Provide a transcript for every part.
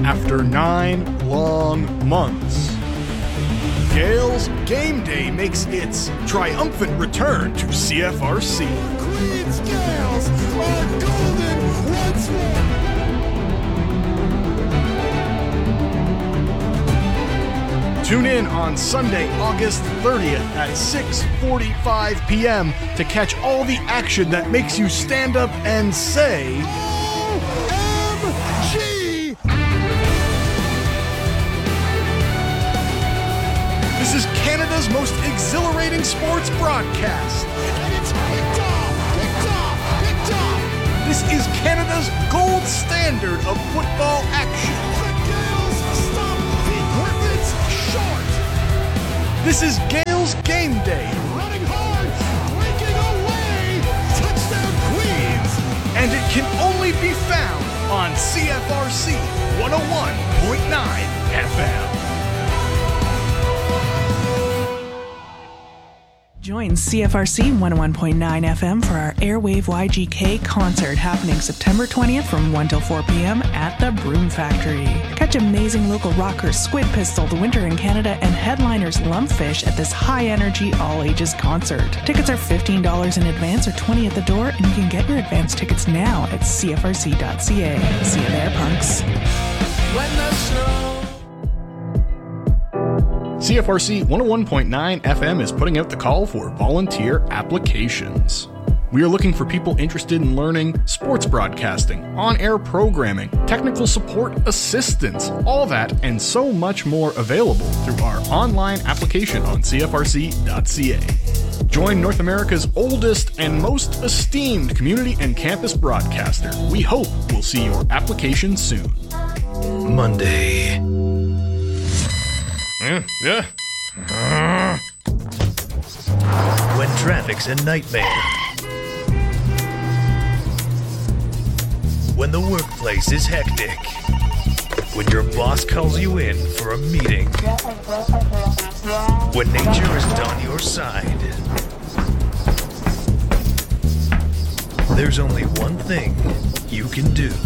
after 9 long months. Gales Game Day makes its triumphant return to CFRC. Queens Gales are golden once more. Tune in on Sunday, August 30th at 6:45 p.m. to catch all the action that makes you stand up and say, OMG! This is Canada's most exhilarating sports broadcast. And it's picked off! This is Canada's gold standard of football action. The Gales stop the Griffins short! This is Gales Game Day. Running hard, breaking away! Touchdown Queens! And it can only be found on CFRC 101.9 FM. Join CFRC 101.9 FM for our Airwave YGK concert happening September 20th from 1 till 4 p.m. at the Broom Factory. Catch amazing local rockers Squid Pistol, The Winter in Canada, and headliners Lumpfish at this high-energy, all-ages concert. Tickets are $15 in advance or $20 at the door, and you can get your advance tickets now at cfrc.ca. See you there, punks. When the snow... CFRC 101.9 FM is putting out the call for volunteer applications. We are looking for people interested in learning sports broadcasting, on-air programming, technical support assistance, all that and so much more available through our online application on cfrc.ca. Join North America's oldest and most esteemed community and campus broadcaster. We hope we'll see your application soon. Monday. Yeah. When traffic's a nightmare. When the workplace is hectic. When your boss calls you in for a meeting. When nature isn't on your side. There's only one thing you can do.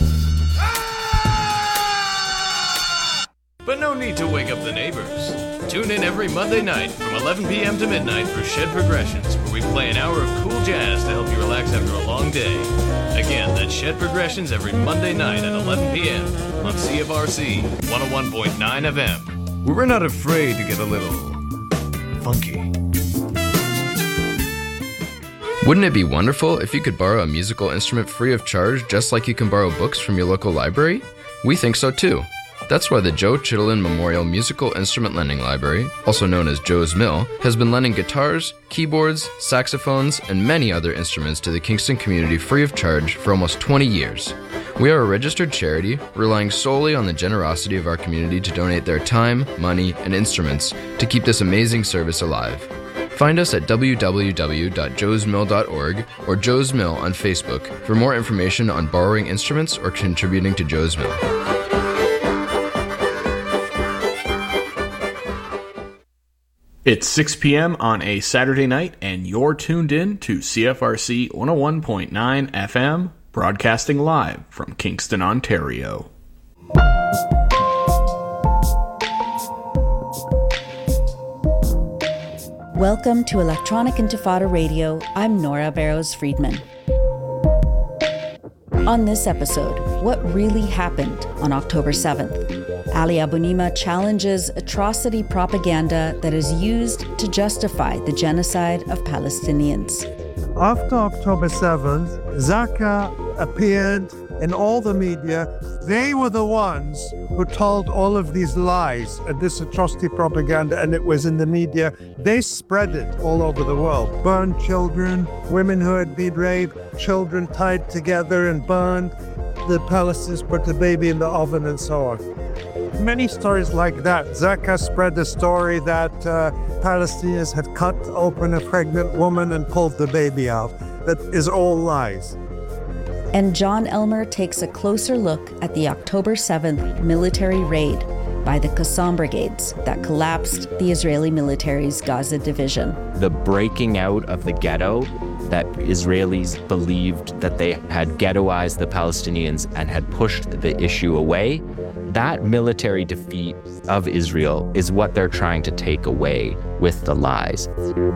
But no need to wake up the neighbors. Tune in every Monday night from 11 p.m. to midnight for Shed Progressions, where we play an hour of cool jazz to help you relax after a long day. Again, that's Shed Progressions every Monday night at 11 p.m. on CFRC 101.9 FM. We're not afraid to get a little funky. Wouldn't it be wonderful if you could borrow a musical instrument free of charge, just like you can borrow books from your local library? We think so too. That's why the Joe Chittenden Memorial Musical Instrument Lending Library, also known as Joe's Mill, has been lending guitars, keyboards, saxophones, and many other instruments to the Kingston community free of charge for almost 20 years. We are a registered charity, relying solely on the generosity of our community to donate their time, money, and instruments to keep this amazing service alive. Find us at www.joesmill.org or Joe's Mill on Facebook for more information on borrowing instruments or contributing to Joe's Mill. It's 6 p.m. on a Saturday night, and you're tuned in to CFRC 101.9 FM, broadcasting live from Kingston, Ontario. Welcome to Electronic Intifada Radio. I'm Nora Barrows-Friedman. On this episode, what really happened on October 7th? Ali Abunimah challenges atrocity propaganda that is used to justify the genocide of Palestinians. After October 7th, Zaka appeared in all the media. They were the ones who told all of these lies and this atrocity propaganda, and it was in the media. They spread it all over the world. Burned children, women who had been raped, children tied together and burned. The Palestinians put the baby in the oven and so on. Many stories like that. Zaka spread the story that Palestinians had cut open a pregnant woman and pulled the baby out. That is all lies. And John Elmer takes a closer look at the October 7th military raid by the Qassam Brigades that collapsed the Israeli military's Gaza division. The breaking out of the ghetto that Israelis believed that they had ghettoized the Palestinians and had pushed the issue away. That military defeat of Israel is what they're trying to take away with the lies.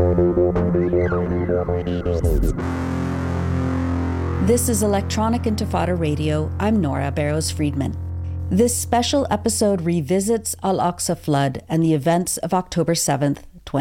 This is Electronic Intifada Radio. I'm Nora Barrows-Friedman. This special episode revisits Al-Aqsa flood and the events of October 7th,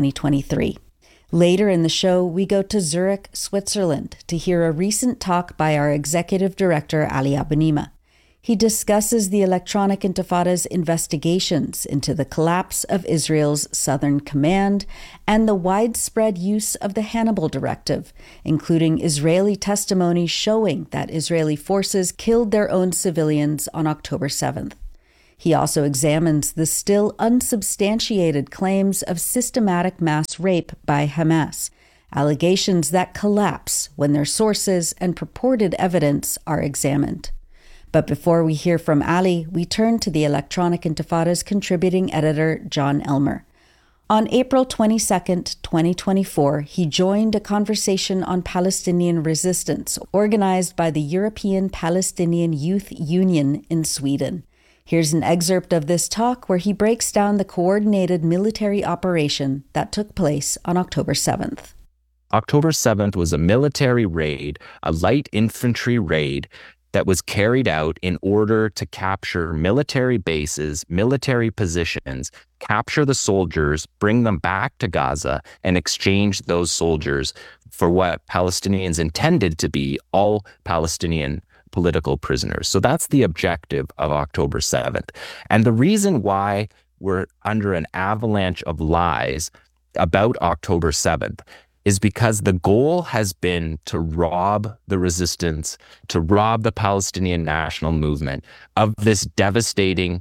2023. Later in the show, we go to Zurich, Switzerland, to hear a recent talk by our executive director, Ali Abunimah. He discusses the Electronic Intifada's investigations into the collapse of Israel's Southern Command and the widespread use of the Hannibal Directive, including Israeli testimony showing that Israeli forces killed their own civilians on October 7th. He also examines the still unsubstantiated claims of systematic mass rape by Hamas, allegations that collapse when their sources and purported evidence are examined. But before we hear from Ali, we turn to the Electronic Intifada's contributing editor, John Elmer. On April 22, 2024, he joined a conversation on Palestinian resistance organized by the European Palestinian Youth Union in Sweden. Here's an excerpt of this talk where he breaks down the coordinated military operation that took place on October 7th. October 7th was a military raid, a light infantry raid, that was carried out in order to capture military bases, military positions, capture the soldiers, bring them back to Gaza, and exchange those soldiers for what Palestinians intended to be all Palestinian political prisoners. So that's the objective of October 7th. And the reason why we're under an avalanche of lies about October 7th is because the goal has been to rob the resistance, to rob the Palestinian national movement of this devastating,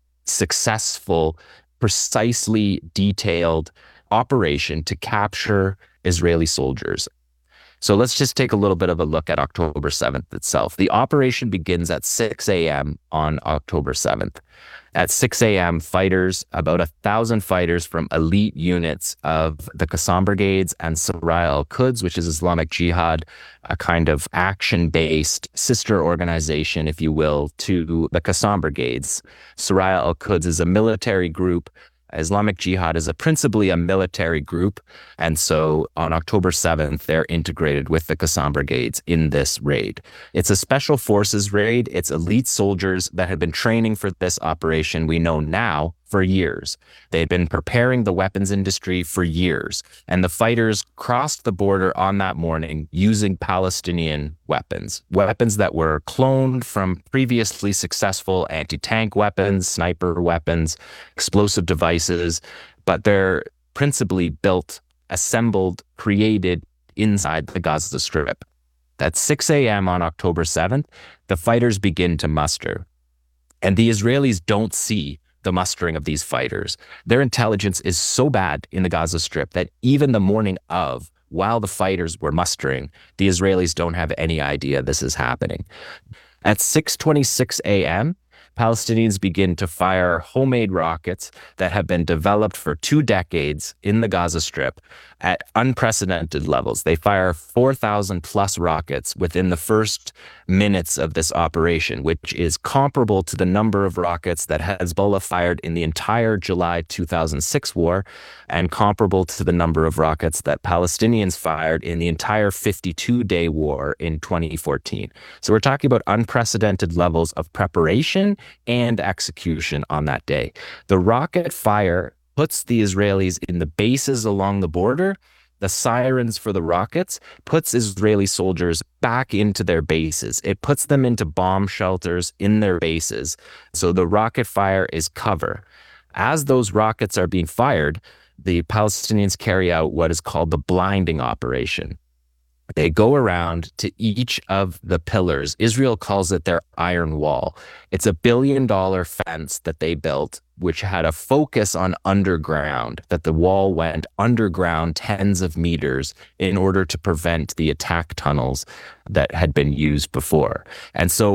successful, precisely detailed operation to capture Israeli soldiers. So let's just take a little bit of a look at October 7th itself. The operation begins at 6 a.m. on October 7th. At 6 a.m., fighters, about 1,000 fighters from elite units of the Qassam Brigades and Saraya al-Quds, which is Islamic Jihad, a kind of action-based sister organization, if you will, to the Qassam Brigades. Saraya al-Quds is a military group. Islamic Jihad is principally a military group, and so on October 7th, they're integrated with the Qassam Brigades in this raid. It's a special forces raid. It's elite soldiers that have been training for this operation, we know now, for years. They'd been preparing the weapons industry for years, and the fighters crossed the border on that morning using Palestinian weapons that were cloned from previously successful anti-tank weapons, sniper weapons, explosive devices, but they're principally built, assembled, created inside the Gaza Strip. At 6 a.m. on October 7th, the fighters begin to muster, and the Israelis don't see the mustering of these fighters. Their intelligence is so bad in the Gaza Strip that even the morning of, while the fighters were mustering, the Israelis don't have any idea this is happening. At 6:26 a.m., Palestinians begin to fire homemade rockets that have been developed for 2 decades in the Gaza Strip at unprecedented levels. They fire 4,000 plus rockets within the first minutes of this operation, which is comparable to the number of rockets that Hezbollah fired in the entire July 2006 war, and comparable to the number of rockets that Palestinians fired in the entire 52-day war in 2014. So we're talking about unprecedented levels of preparation and execution on that day. The rocket fire puts the Israelis in the bases along the border. The sirens for the rockets puts Israeli soldiers back into their bases. It puts them into bomb shelters in their bases. So the rocket fire is cover. As those rockets are being fired, the Palestinians carry out what is called the blinding operation. They go around to each of the pillars. Israel calls it their iron wall. It's $1 billion fence that they built, which had a focus on underground, that the wall went underground tens of meters in order to prevent the attack tunnels that had been used before. And so what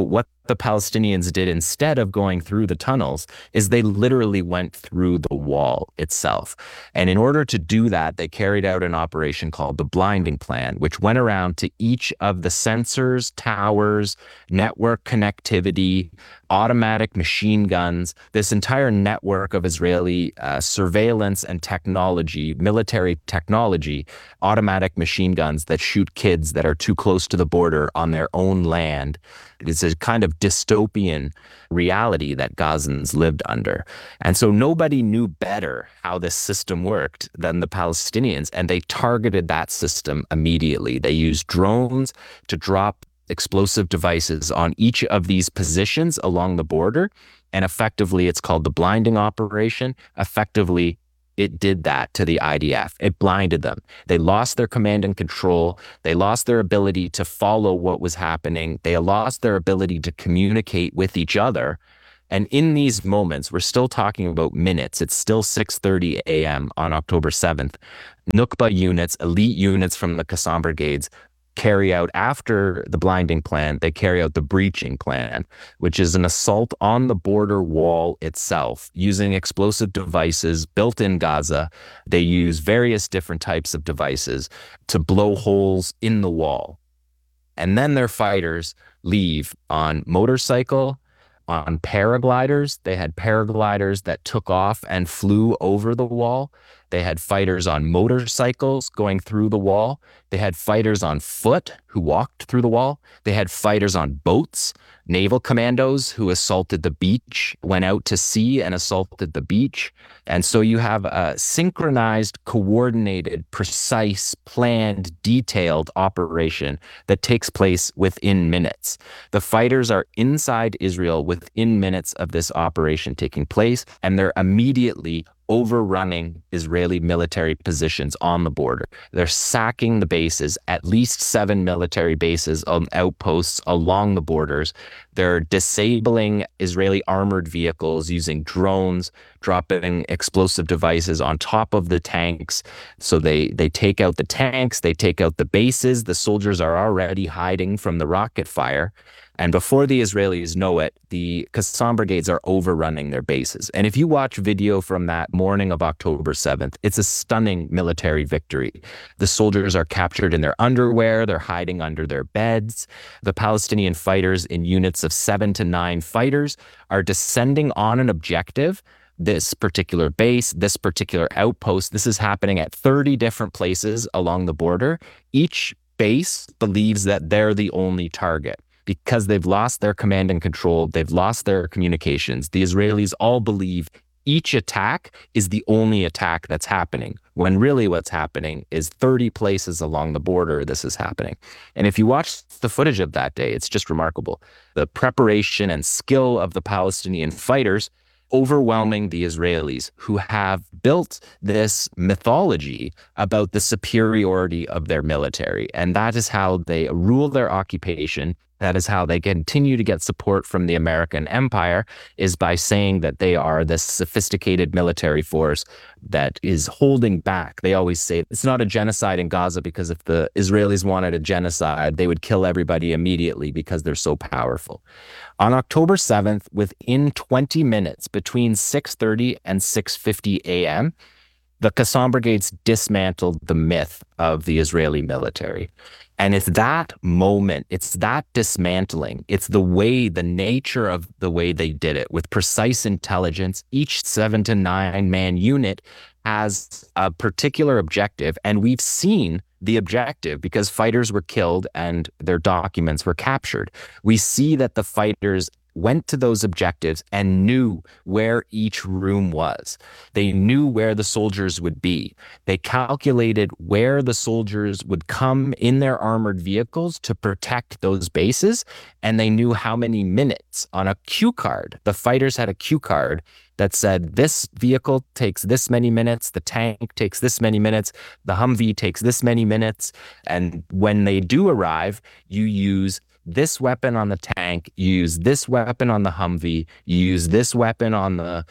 the Palestinians did instead of going through the tunnels is they literally went through the wall itself. And in order to do that, they carried out an operation called the Blinding Plan, which went around to each of the sensors, towers, network connectivity, automatic machine guns, this entire network of Israeli surveillance and technology, military technology, automatic machine guns that shoot kids that are too close to the border on their own land. It's a kind of dystopian reality that Gazans lived under. And so nobody knew better how this system worked than the Palestinians, and they targeted that system immediately. They used drones to drop explosive devices on each of these positions along the border. And effectively, it's called the blinding operation. Effectively, it did that to the IDF. It blinded them. They lost their command and control. They lost their ability to follow what was happening. They lost their ability to communicate with each other. And in these moments, we're still talking about minutes. It's still 6:30 a.m. on October 7th. Nukba units, elite units from the Qassam brigades, carry out, after the blinding plan, they carry out the breaching plan, which is an assault on the border wall itself using explosive devices built in Gaza. They use various different types of devices to blow holes in the wall. And then their fighters leave on motorcycle, on paragliders. They had paragliders that took off and flew over the wall. They had fighters on motorcycles going through the wall. They had fighters on foot who walked through the wall. They had fighters on boats, naval commandos who assaulted the beach, went out to sea and assaulted the beach. And so you have a synchronized, coordinated, precise, planned, detailed operation that takes place within minutes. The fighters are inside Israel within minutes of this operation taking place, and they're immediately overrunning Israeli military positions on the border. They're sacking the bases, at least 7 military bases on outposts along the borders. They're disabling Israeli armored vehicles using drones, dropping explosive devices on top of the tanks. So they take out the tanks, they take out the bases. The soldiers are already hiding from the rocket fire. And before the Israelis know it, the Qassam brigades are overrunning their bases. And if you watch video from that morning of October 7th, it's a stunning military victory. The soldiers are captured in their underwear. They're hiding under their beds. The Palestinian fighters, in units of 7 to 9 fighters, are descending on an objective. This particular base, this particular outpost, this is happening at 30 different places along the border. Each base believes that they're the only target. Because they've lost their command and control, they've lost their communications. The Israelis all believe each attack is the only attack that's happening, when really what's happening is 30 places along the border this is happening. And if you watch the footage of that day, it's just remarkable. The preparation and skill of the Palestinian fighters overwhelming the Israelis, who have built this mythology about the superiority of their military. And that is how they rule their occupation. That is how they continue to get support from the American empire, is by saying that they are this sophisticated military force that is holding back. They always say it's not a genocide in Gaza because if the Israelis wanted a genocide, they would kill everybody immediately because they're so powerful. On October 7th, within 20 minutes, between 6:30 and 6:50 a.m., the Qassam brigades dismantled the myth of the Israeli military. And it's that moment, it's that dismantling, it's the way, the nature of the way they did it with precise intelligence. Each 7 to 9 man unit has a particular objective, and we've seen the objective because fighters were killed and their documents were captured. We see that the fighters went to those objectives and knew where each room was. They knew where the soldiers would be. They calculated where the soldiers would come in their armored vehicles to protect those bases, and they knew how many minutes on a cue card. The fighters had a cue card that said, this vehicle takes this many minutes, the tank takes this many minutes, the Humvee takes this many minutes. And when they do arrive, you use this weapon on the tank, you use this weapon on the Humvee, you use this weapon on the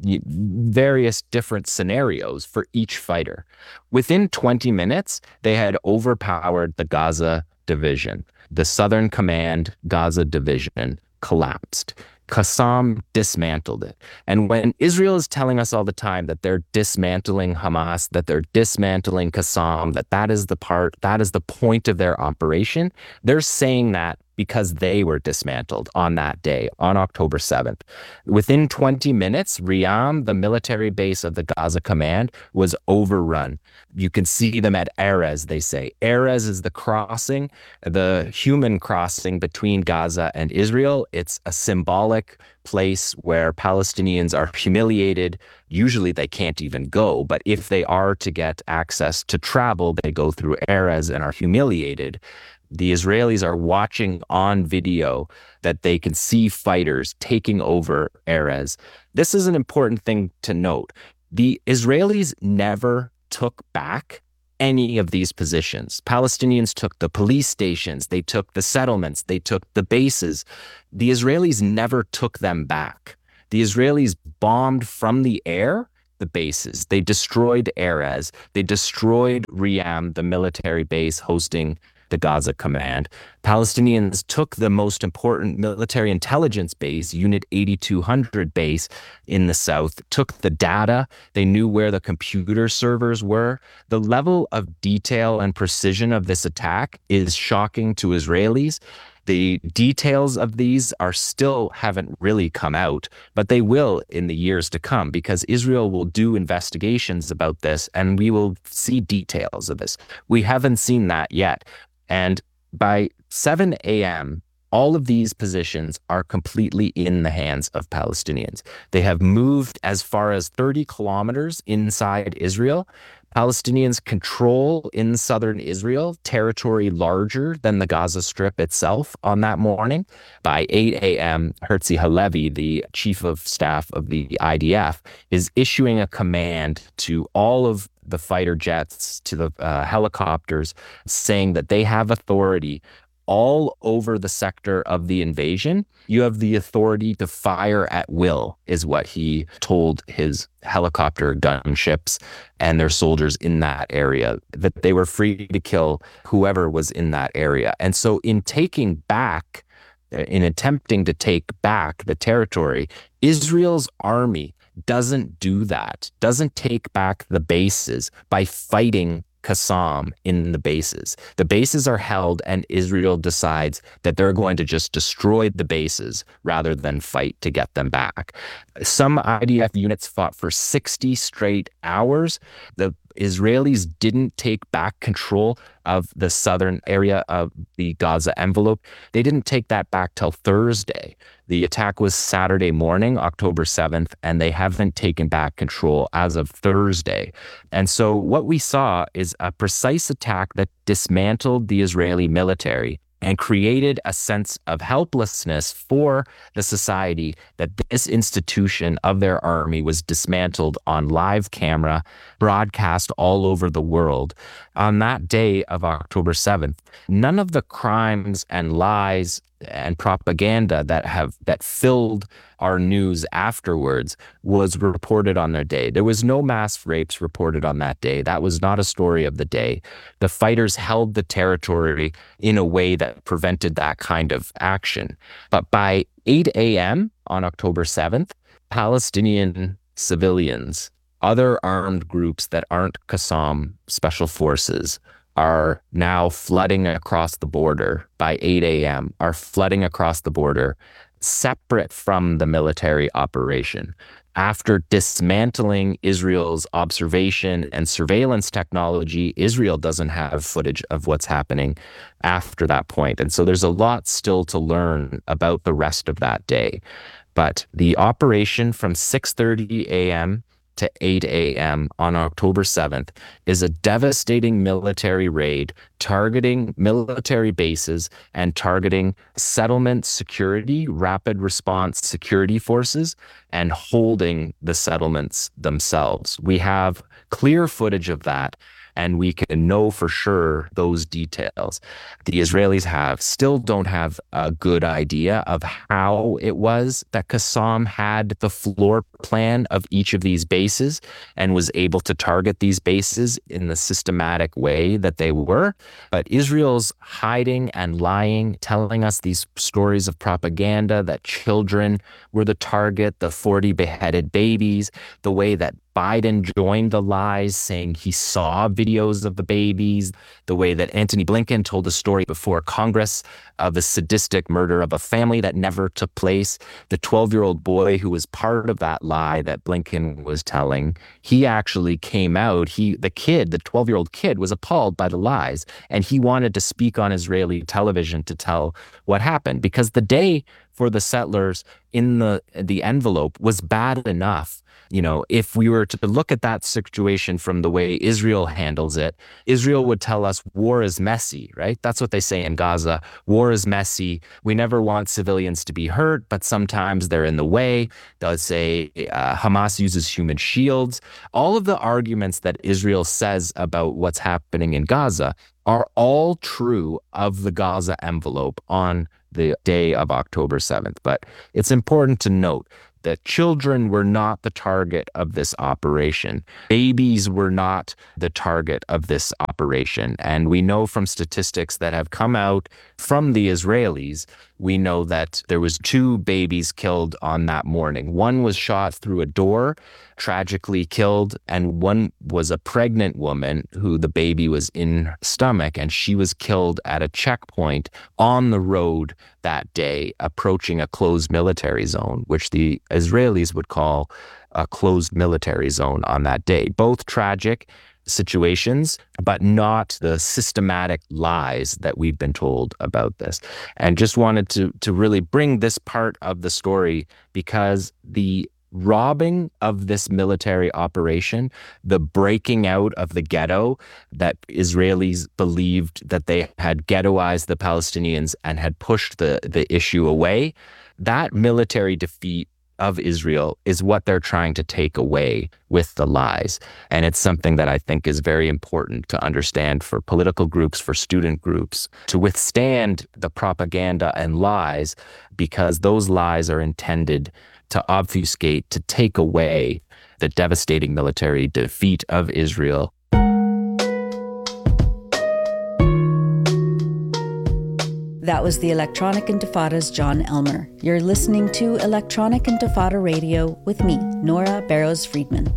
various different scenarios for each fighter. Within 20 minutes, they had overpowered the Gaza division. The Southern Command Gaza division collapsed. Qassam dismantled it. And when Israel is telling us all the time that they're dismantling Hamas, that they're dismantling Qassam, that is the point of their operation, they're saying that because they were dismantled on that day, on October 7th. Within 20 minutes, Riyam, the military base of the Gaza Command, was overrun. You can see them at Erez, they say. Erez is the crossing, the human crossing between Gaza and Israel. It's a symbolic place where Palestinians are humiliated. Usually they can't even go, but if they are to get access to travel, they go through Erez and are humiliated. The Israelis are watching on video that they can see fighters taking over Erez. This is an important thing to note. The Israelis never took back any of these positions. Palestinians took the police stations, they took the settlements, they took the bases. The Israelis never took them back. The Israelis bombed from the air the bases. They destroyed Erez. They destroyed Riyam, the military base hosting the Gaza Command. Palestinians took the most important military intelligence base, Unit 8200 base in the south, took the data. They knew where the computer servers were. The level of detail and precision of this attack is shocking to Israelis. The details of these haven't really come out, but they will in the years to come because Israel will do investigations about this and we will see details of this. We haven't seen that yet. And by 7 a.m., all of these positions are completely in the hands of Palestinians. They have moved as far as 30 kilometers inside Israel. Palestinians control in southern Israel territory larger than the Gaza Strip itself on that morning. By 8 a.m., Herzi Halevi, the chief of staff of the IDF, is issuing a command to all of the fighter jets, to the helicopters, saying that they have authority all over the sector of the invasion. You have the authority to fire at will, is what he told his helicopter gunships and their soldiers in that area, that they were free to kill whoever was in that area. And so in attempting to take back the territory, Israel's army doesn't do that, doesn't take back the bases by fighting Qassam in the bases. The bases are held and Israel decides that they're going to just destroy the bases rather than fight to get them back. Some IDF units fought for 60 straight hours. The Israelis didn't take back control of the southern area of the Gaza envelope. They didn't take that back till Thursday. The attack was Saturday morning, October 7th, and they haven't taken back control as of Thursday. And so what we saw is a precise attack that dismantled the Israeli military and created a sense of helplessness for the society that this institution of their army was dismantled on live camera, broadcast all over the world. On that day of October 7th, none of the crimes and lies and propaganda that filled our news afterwards was reported on their day. There was no mass rapes reported on that day. That was not a story of the day. The fighters held the territory in a way that prevented that kind of action. But by 8 a.m. on October 7th, Palestinian civilians, other armed groups that aren't Qassam special forces, are now flooding across the border by 8 a.m., are flooding across the border separate from the military operation. After dismantling Israel's observation and surveillance technology, Israel doesn't have footage of what's happening after that point. And so there's a lot still to learn about the rest of that day. But the operation from 6:30 a.m. to 8 a.m. on October 7th is a devastating military raid targeting military bases and targeting settlement security, rapid response security forces, and holding the settlements themselves. We have clear footage of that. and we can know for sure those details. The Israelis still don't have a good idea of how it was that Qassam had the floor plan of each of these bases and was able to target these bases in the systematic way that they were. But Israel's hiding and lying, telling us these stories of propaganda that children were the target, the 40 beheaded babies, the way that Biden joined the lies, saying he saw videos of the babies, the way that Antony Blinken told a story before Congress of a sadistic murder of a family that never took place. The 12-year-old boy who was part of that lie that Blinken was telling, he actually came out. The 12-year-old kid was appalled by the lies, and he wanted to speak on Israeli television to tell what happened, because the day for the settlers in the envelope was bad enough. If we were to look at that situation from the way Israel handles it, Israel would tell us war is messy, right? That's what they say in Gaza. War is messy. We never want civilians to be hurt, but sometimes they're in the way. They'll say Hamas uses human shields. All of the arguments that Israel says about what's happening in Gaza are all true of the Gaza envelope on the day of October 7th. But it's important to note that children were not the target of this operation. Babies were not the target of this operation. And we know from statistics that have come out from the Israelis, we know that there was 2 babies killed on that morning. One was shot through a door, tragically killed, and one was a pregnant woman who the baby was in her stomach, and she was killed at a checkpoint on the road that day, approaching a closed military zone, which the Israelis would call a closed military zone on that day. Both tragic situations, but not the systematic lies that we've been told about this. And just wanted to really bring this part of the story, because the robbing of this military operation, the breaking out of the ghetto that Israelis believed that they had ghettoized the Palestinians and had pushed the issue away, that military defeat of Israel is what they're trying to take away with the lies. And it's something that I think is very important to understand for political groups, for student groups, to withstand the propaganda and lies, because those lies are intended to obfuscate, to take away the devastating military defeat of Israel. That was the Electronic Intifada's John Elmer. You're listening to Electronic Intifada Radio with me, Nora Barrows-Friedman.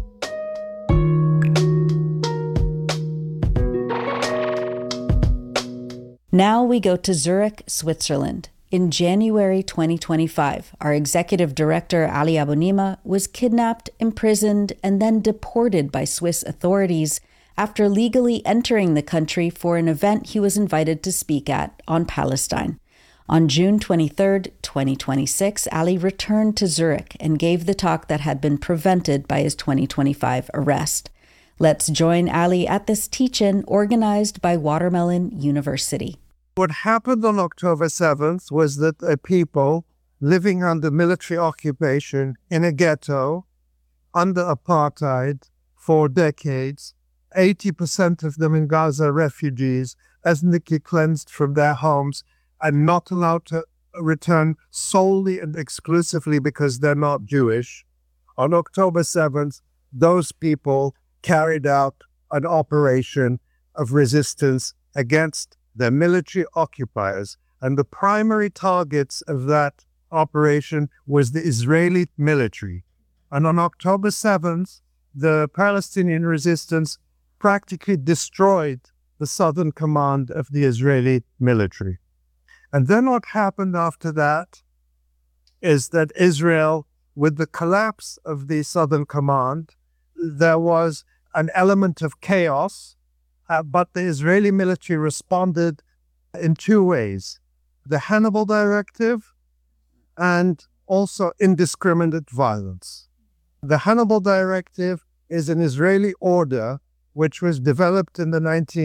Now we go to Zurich, Switzerland. In January 2025, our executive director, Ali Abunimah, was kidnapped, imprisoned, and then deported by Swiss authorities after legally entering the country for an event he was invited to speak at on Palestine. On June 23, 2026, Ali returned to Zurich and gave the talk that had been prevented by his 2025 arrest. Let's join Ali at this teach-in organized by Watermelon University. What happened on October 7th was that a people living under military occupation in a ghetto under apartheid for decades, 80% of them in Gaza refugees, ethnically cleansed from their homes and not allowed to return solely and exclusively because they're not Jewish. On October 7th, those people carried out an operation of resistance against the military occupiers. And the primary targets of that operation was the Israeli military. And on October 7th, the Palestinian resistance practically destroyed the southern command of the Israeli military. And then what happened after that is that Israel, with the collapse of the southern command, there was an element of chaos, but the Israeli military responded in 2 ways: the Hannibal Directive and also indiscriminate violence. The Hannibal Directive is an Israeli order which was developed in the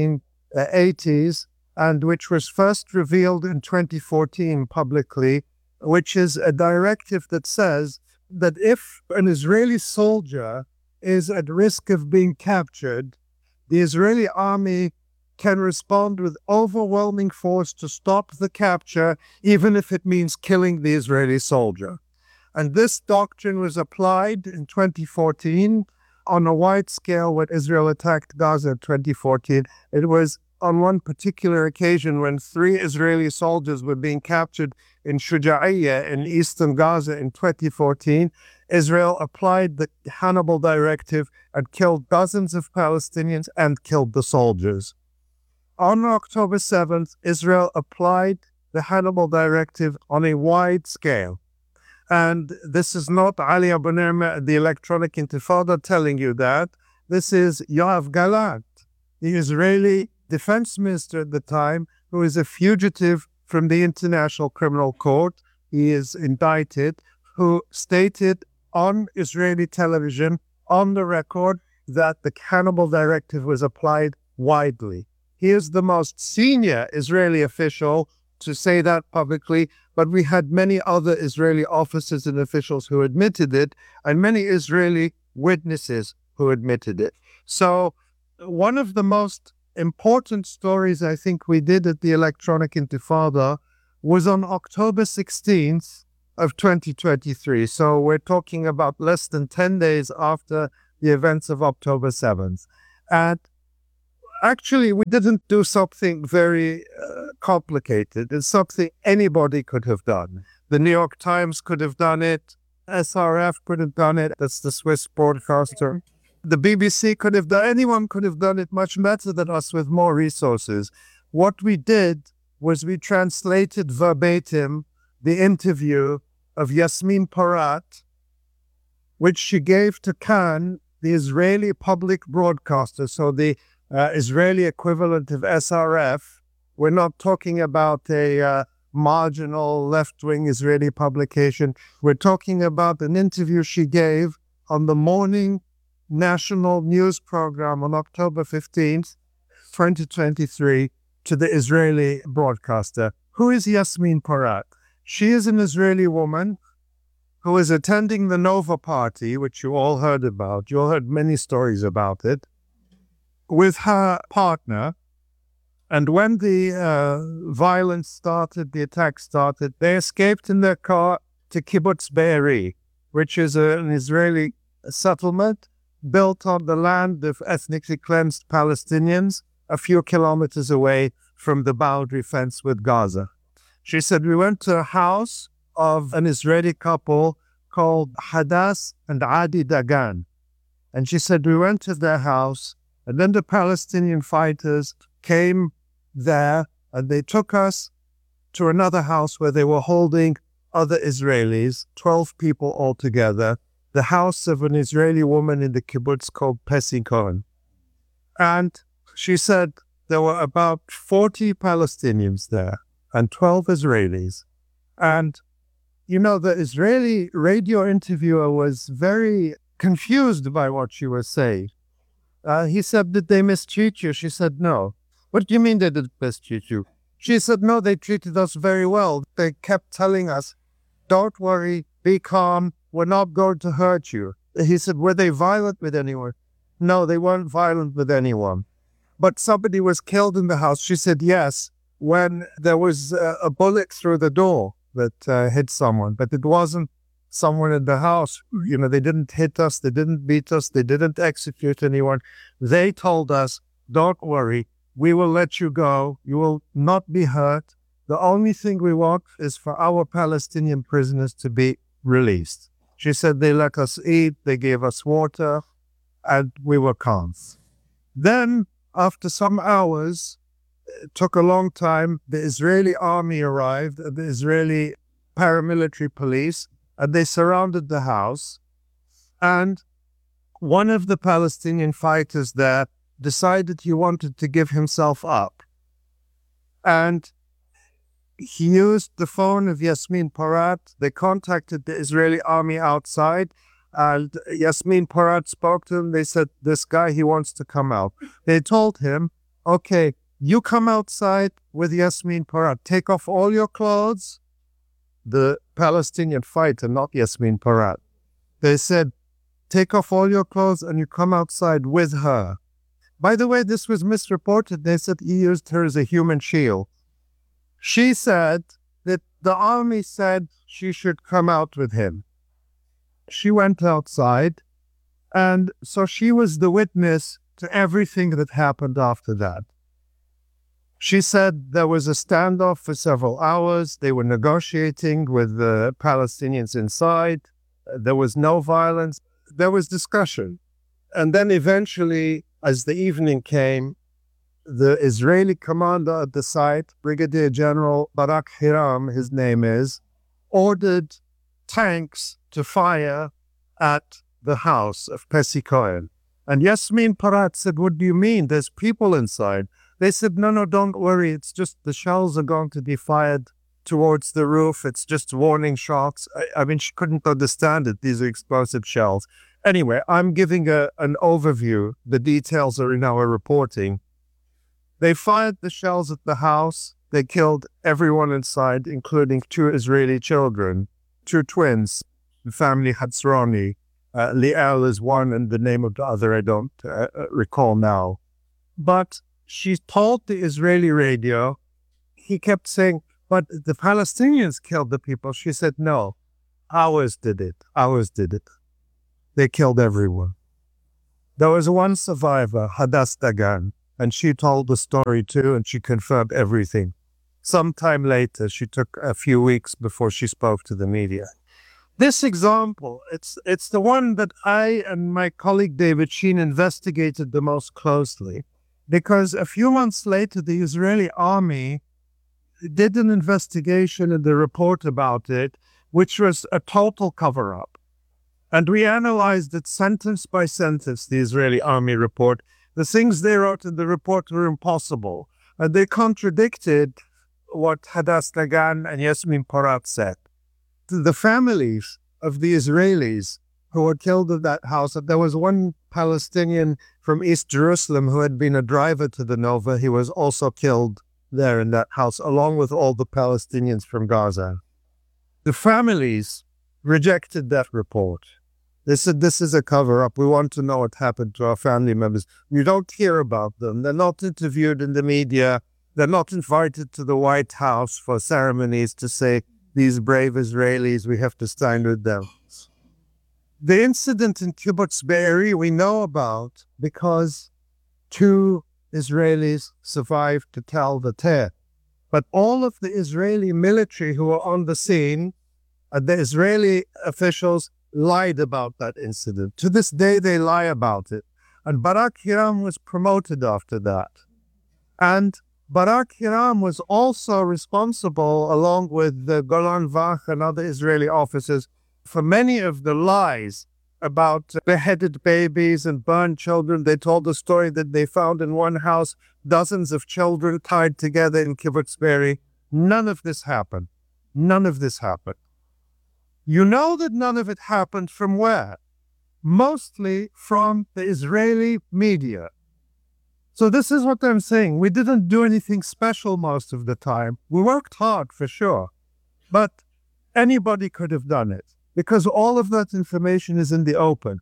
1980s and which was first revealed in 2014 publicly, which is a directive that says that if an Israeli soldier is at risk of being captured, the Israeli army can respond with overwhelming force to stop the capture, even if it means killing the Israeli soldier. And this doctrine was applied in 2014 on a wide scale when Israel attacked Gaza in 2014. It was on one particular occasion when 3 Israeli soldiers were being captured in Shuja'iyya in eastern Gaza in 2014. Israel applied the Hannibal Directive and killed dozens of Palestinians and killed the soldiers. On October 7th, Israel applied the Hannibal Directive on a wide scale. And this is not Ali Abu Nirma, the Electronic Intifada, telling you that. This is Yoav Gallant, the Israeli defense minister at the time, who is a fugitive from the International Criminal Court. He is indicted, who stated on Israeli television, on the record, that the Hannibal Directive was applied widely. He is the most senior Israeli official to say that publicly, but we had many other Israeli officers and officials who admitted it, and many Israeli witnesses who admitted it. So one of the most important stories I think we did at the Electronic Intifada was on October 16th of 2023. So we're talking about less than 10 days after the events of October 7th. And actually, we didn't do something very complicated. It's something anybody could have done. The New York Times could have done it. SRF could have done it. That's the Swiss broadcaster. The BBC could have done, anyone could have done it much better than us with more resources. What we did was we translated verbatim the interview of Yasmin Porat, which she gave to Kan, the Israeli public broadcaster, so the Israeli equivalent of SRF. We're not talking about a marginal left-wing Israeli publication. We're talking about an interview she gave on the morning national news program on October 15th, 2023, to the Israeli broadcaster. Who is Yasmin Porat? She is an Israeli woman who is attending the Nova Party, which you all heard about. You all heard many stories about it, with her partner. And when the violence started, the attack started, they escaped in their car to Kibbutz Be'eri, which is an Israeli settlement built on the land of ethnically cleansed Palestinians a few kilometers away from the boundary fence with Gaza. She said, we went to a house of an Israeli couple called Hadas and Adi Dagan. And she said, we went to their house, and then the Palestinian fighters came there, and they took us to another house where they were holding other Israelis, 12 people altogether, the house of an Israeli woman in the kibbutz called Pesikon. And she said there were about 40 Palestinians there and 12 Israelis. And, you know, the Israeli radio interviewer was very confused by what she was saying. He said, did they mistreat you? She said, no. What do you mean they didn't mistreat you? She said, no, they treated us very well. They kept telling us, don't worry, be calm, we're not going to hurt you. He said, were they violent with anyone? No, they weren't violent with anyone. But somebody was killed in the house. She said, yes, when there was a bullet through the door that hit someone, but it wasn't someone in the house. You know, they didn't hit us, they didn't beat us, they didn't execute anyone. They told us, don't worry, we will let you go. You will not be hurt. The only thing we want is for our Palestinian prisoners to be released. She said they let us eat, they gave us water, and we were calm. Then, after some hours, it took a long time, the Israeli army arrived, the Israeli paramilitary police, and they surrounded the house. And one of the Palestinian fighters there decided he wanted to give himself up. And he used the phone of Yasmin Porat. They contacted the Israeli army outside, and Yasmin Porat spoke to him. They said, this guy, he wants to come out. They told him, okay, you come outside with Yasmin Porat. Take off all your clothes. The Palestinian fighter, not Yasmin Porat. They said, take off all your clothes and you come outside with her. By the way, this was misreported. They said he used her as a human shield. She said that the army said she should come out with him. She went outside, and so she was the witness to everything that happened after that. She said there was a standoff for several hours. They were negotiating with the Palestinians inside. There was no violence. There was discussion. And then eventually, as the evening came, the Israeli commander at the site, Brigadier General Barak Hiram, his name is, ordered tanks to fire at the house of Pessi Cohen. And Yasmin Porat said, "What do you mean? There's people inside." They said, no, don't worry. It's just the shells are going to be fired towards the roof. It's just warning shots. I mean, she couldn't understand it. These are explosive shells. Anyway, I'm giving an overview. The details are in our reporting. They fired the shells at the house. They killed everyone inside, including 2 Israeli children, 2 twins, the family Hatzroni. Liel is one, and the name of the other I don't recall now. But she told the Israeli radio, he kept saying, but the Palestinians killed the people. She said, no, ours did it. Ours did it. They killed everyone. There was one survivor, Hadass Dagan, and she told the story too, and she confirmed everything. Sometime later, she took a few weeks before she spoke to the media. This example, it's the one that I and my colleague David Sheen investigated the most closely, because a few months later, the Israeli army did an investigation and a report about it, which was a total cover-up. And we analyzed it sentence by sentence, the Israeli army report. The things they wrote in the report were impossible, and they contradicted what Hadass Dagan and Yasmin Porat said. The families of the Israelis who were killed in that house, there was one Palestinian from East Jerusalem who had been a driver to the Nova. He was also killed there in that house, along with all the Palestinians from Gaza. The families rejected that report. They said, this is a cover-up. We want to know what happened to our family members. You don't hear about them. They're not interviewed in the media. They're not invited to the White House for ceremonies to say, these brave Israelis, we have to stand with them. The incident in Kibbutz Be'eri we know about because 2 Israelis survived to tell the tale. But all of the Israeli military who were on the scene, the Israeli officials lied about that incident. To this day, they lie about it. And Barak Hiram was promoted after that. And Barak Hiram was also responsible, along with the Golan Vach and other Israeli officers, for many of the lies about beheaded babies and burned children. They told the story that they found in one house dozens of children tied together in Kibbutz Be'eri. None of this happened. None of this happened. You know that none of it happened from where? Mostly from the Israeli media. So this is what I'm saying. We didn't do anything special most of the time. We worked hard for sure, but anybody could have done it because all of that information is in the open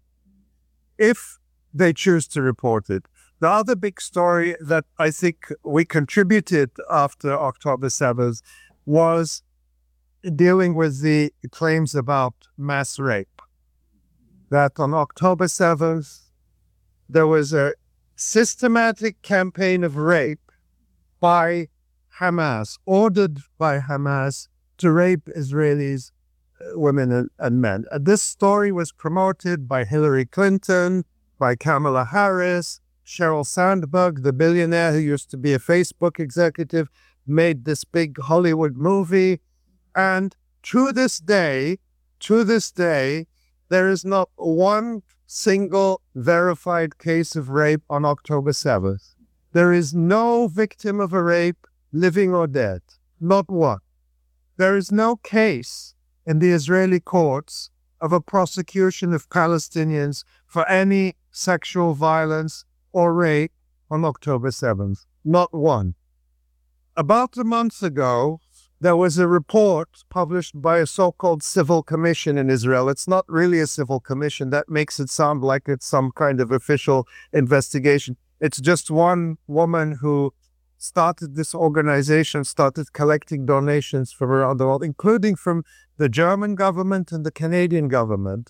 if they choose to report it. The other big story that I think we contributed after October 7th was dealing with the claims about mass rape. That on October 7th, there was a systematic campaign of rape by Hamas, ordered by Hamas to rape Israelis, women and men. This story was promoted by Hillary Clinton, by Kamala Harris, Sheryl Sandberg, the billionaire who used to be a Facebook executive, made this big Hollywood movie. And to this day, there is not one single verified case of rape on October 7th. There is no victim of a rape, living or dead. Not one. There is no case in the Israeli courts of a prosecution of Palestinians for any sexual violence or rape on October 7th. Not one. About a month ago, there was a report published by a so-called civil commission in Israel. It's not really a civil commission. That makes it sound like it's some kind of official investigation. It's just one woman who started this organization, started collecting donations from around the world, including from the German government and the Canadian government.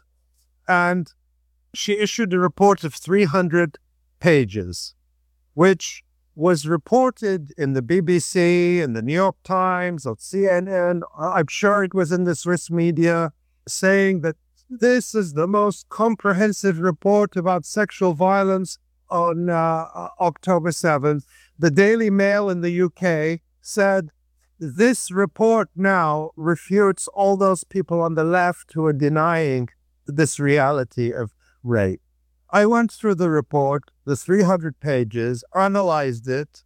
And she issued a report of 300 pages, which was reported in the BBC, in the New York Times, on CNN. I'm sure it was in the Swiss media, saying that this is the most comprehensive report about sexual violence on October 7th. The Daily Mail in the UK said, this report now refutes all those people on the left who are denying this reality of rape. I went through the report, the 300 pages, analyzed it,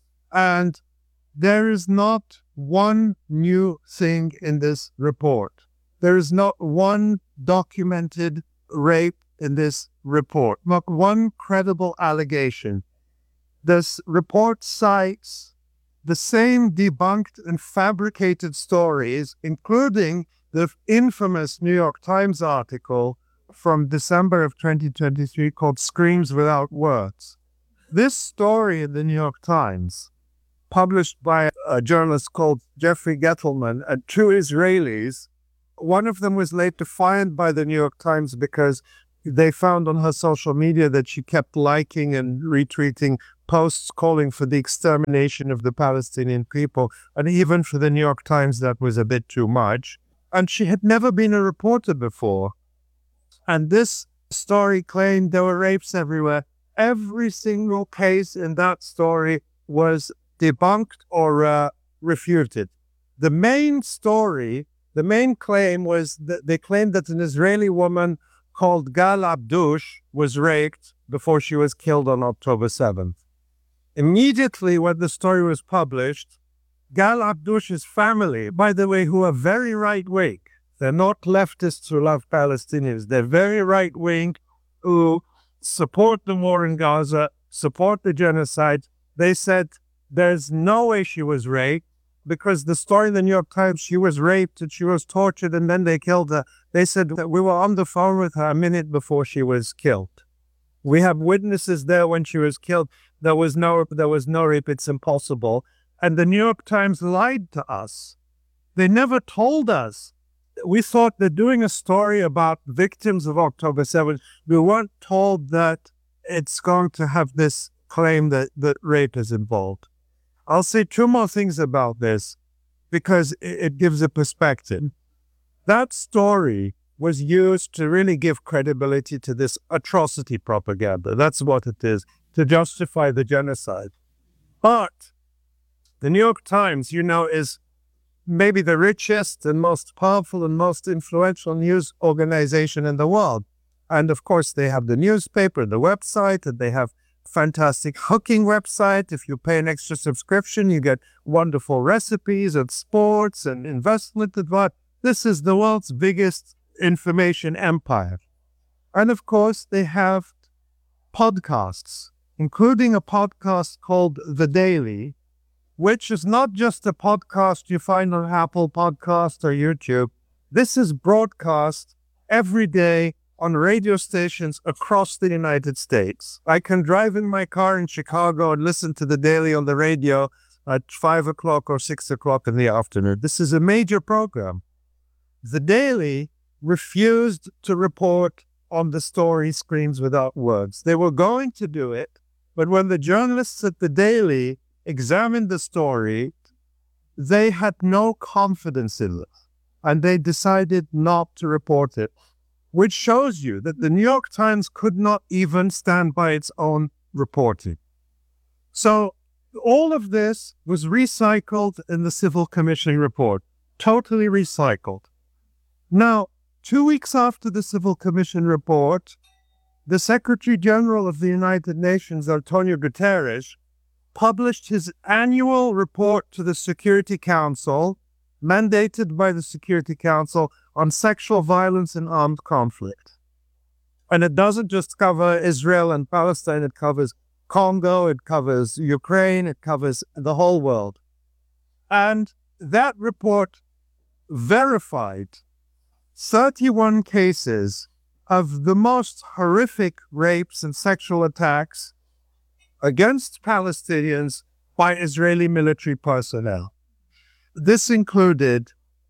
and there is not one new thing in this report. There is not one documented rape in this report, not one credible allegation. This report cites the same debunked and fabricated stories, including the infamous New York Times article from December of 2023 called Screams Without Words. This story in the New York Times, published by a journalist called Jeffrey Gettleman and two Israelis, one of them was later fined by the New York Times because they found on her social media that she kept liking and retweeting posts calling for the extermination of the Palestinian people. And even for the New York Times, that was a bit too much. And she had never been a reporter before. And this story claimed there were rapes everywhere. Every single case in that story was debunked or refuted. The main story, the main claim was that they claimed that an Israeli woman called Gal Abdush was raped before she was killed on October 7th. Immediately when the story was published, Gal Abdush's family, by the way, who are very right-wing, they're not leftists who love Palestinians, they're very right-wing who support the war in Gaza, support the genocide. They said there's no way she was raped, because the story in the New York Times, she was raped and she was tortured and then they killed her. They said that we were on the phone with her a minute before she was killed. We have witnesses there when she was killed. There was no rape. It's impossible. And the New York Times lied to us. They never told us. We thought they're doing a story about victims of October 7th. We weren't told that it's going to have this claim that rape is involved. I'll say two more things about this because it gives a perspective. That story was used to really give credibility to this atrocity propaganda. That's what it is, to justify the genocide. But the New York Times, is maybe the richest and most powerful and most influential news organization in the world. And of course, they have the newspaper, the website, and they have fantastic cooking website. If you pay an extra subscription, you get wonderful recipes and sports and investment advice. This is the world's biggest information empire. And of course, they have podcasts, including a podcast called The Daily, which is not just a podcast you find on Apple Podcasts or YouTube. This is broadcast every day on radio stations across the United States. I can drive in my car in Chicago and listen to The Daily on the radio at 5 o'clock or 6 o'clock in the afternoon. This is a major program. The Daily refused to report on the story Screams Without Words. They were going to do it, but when the journalists at The Daily examined the story, they had no confidence in it, and they decided not to report it, which shows you that the New York Times could not even stand by its own reporting. So all of this was recycled in the Civil Commission report, totally recycled. Now, 2 weeks after the Civil Commission report, the Secretary General of the United Nations, Antonio Guterres, published his annual report to the Security Council, mandated by the Security Council, on sexual violence and armed conflict. And it doesn't just cover Israel and Palestine, it covers Congo, it covers Ukraine, it covers the whole world. And that report verified 31 cases of the most horrific rapes and sexual attacks against Palestinians by Israeli military personnel. This included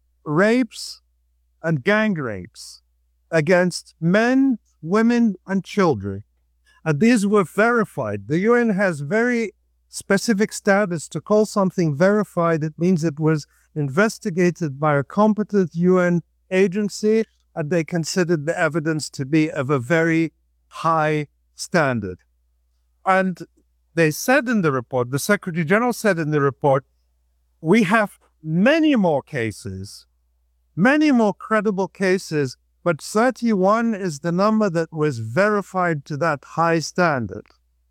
rapes and gang rapes against men, women, and children. And these were verified. The UN has very specific status. To call something verified, it means it was investigated by a competent UN agency, and they considered the evidence to be of a very high standard. And they said in the report, the Secretary General said in the report, we have many more cases, many more credible cases, but 31 is the number that was verified to that high standard.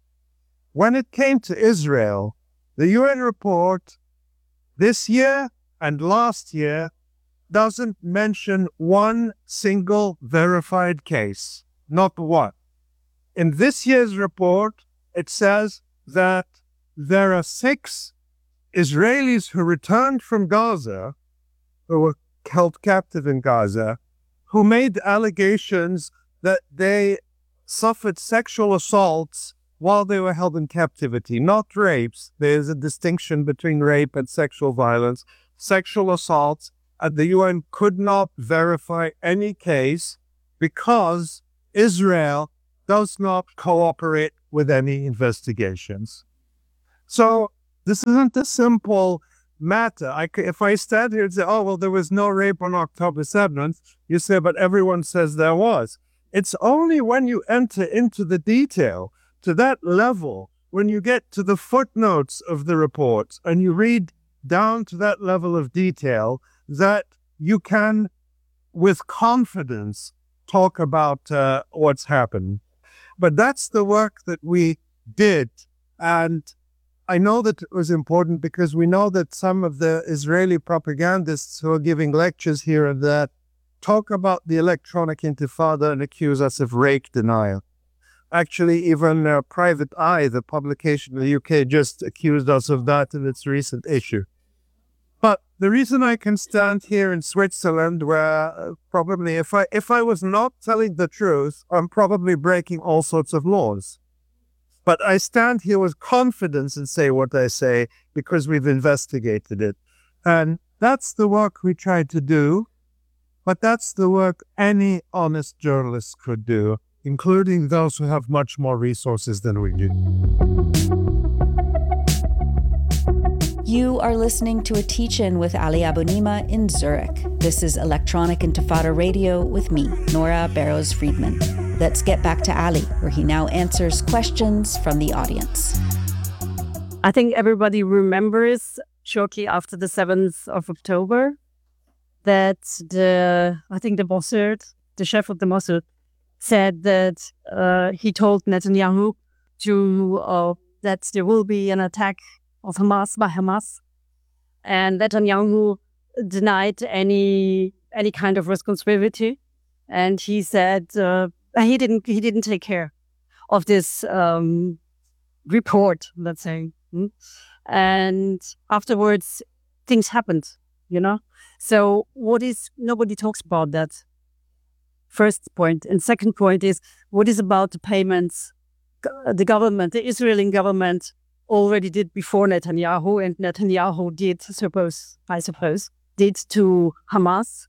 When it came to Israel, the UN report this year and last year doesn't mention one single verified case, not one. In this year's report, it says that there are 6 Israelis who returned from Gaza, who were held captive in Gaza, who made allegations that they suffered sexual assaults while they were held in captivity, not rapes. There's a distinction between rape and sexual violence. Sexual assaults, and the UN could not verify any case because Israel does not cooperate with any investigations. So this isn't a simple matter. If I stand here and say, oh, well, there was no rape on October 7th, you say, but everyone says there was. It's only when you enter into the detail to that level, when you get to the footnotes of the reports and you read down to that level of detail, that you can, with confidence, talk about what's happened. But that's the work that we did. And I know that it was important because we know that some of the Israeli propagandists who are giving lectures here and there talk about the electronic intifada and accuse us of rake denial. Actually, even Private Eye, the publication in the UK, just accused us of that in its recent issue. But the reason I can stand here in Switzerland, where probably if I was not telling the truth, I'm probably breaking all sorts of laws. But I stand here with confidence and say what I say because we've investigated it. And that's the work we try to do, but that's the work any honest journalist could do, including those who have much more resources than we do. You are listening to a teach-in with Ali Abunimah in Zurich. This is Electronic Intifada Radio with me, Nora Barrows-Friedman. Let's get back to Ali, where he now answers questions from the audience. I think everybody remembers shortly after the 7th of October that the Mossad, the chef of the Mossad, said that he told Netanyahu that there will be an attack of Hamas by Hamas, and Netanyahu denied any kind of responsibility, and he said he didn't take care of this report, let's say, and afterwards things happened, So nobody talks about that. First point, and second point is what is about the payments the government, the Israeli government, already did before Netanyahu, and Netanyahu did, I suppose, did to Hamas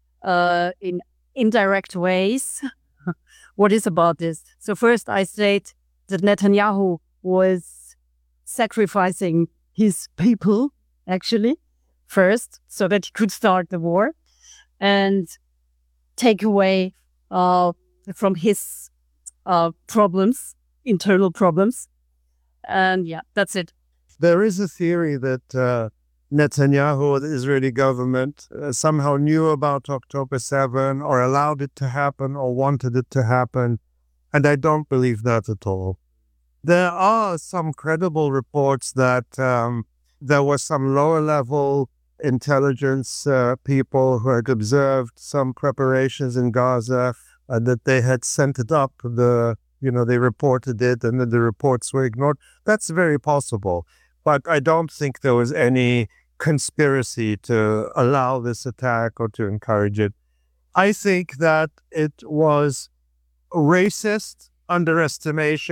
in indirect ways. What is about this? So first I state that Netanyahu was sacrificing his people, actually, first, so that he could start the war and take away from his problems, internal problems. And yeah, that's it. There is a theory that Netanyahu or the Israeli government somehow knew about October 7 or allowed it to happen or wanted it to happen. And I don't believe that at all. There are some credible reports that there was some lower level intelligence people who had observed some preparations in Gaza, that they had sent it up, they reported it and then the reports were ignored. That's very possible. But I don't think there was any conspiracy to allow this attack or to encourage it. I think that it was racist underestimation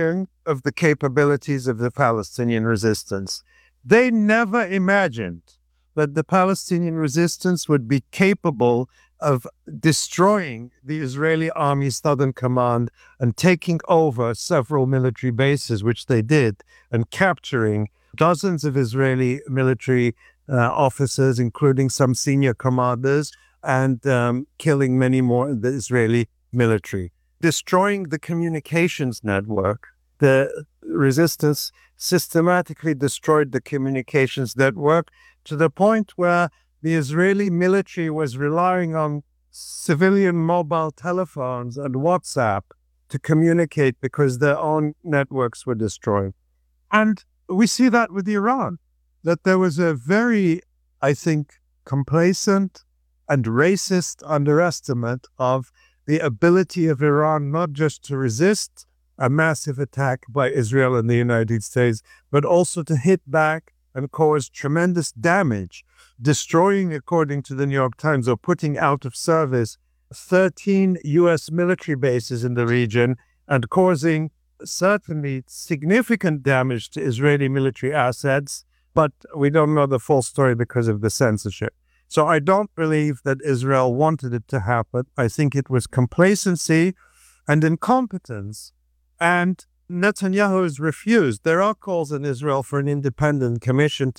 of the capabilities of the Palestinian resistance. They never imagined that the Palestinian resistance would be capable of destroying the Israeli Army Southern Command and taking over several military bases, which they did, and capturing dozens of Israeli military officers, including some senior commanders, and killing many more in the Israeli military. Destroying the communications network, the resistance systematically destroyed the communications network to the point where the Israeli military was relying on civilian mobile telephones and WhatsApp to communicate because their own networks were destroyed. And we see that with Iran, that there was a very, I think, complacent and racist underestimate of the ability of Iran not just to resist a massive attack by Israel and the United States, but also to hit back and cause tremendous damage, destroying, according to the New York Times, or putting out of service 13 U.S. military bases in the region and causing certainly significant damage to Israeli military assets, but we don't know the full story because of the censorship. So I don't believe that Israel wanted it to happen. I think it was complacency and incompetence. And Netanyahu has refused. There are calls in Israel for an independent commission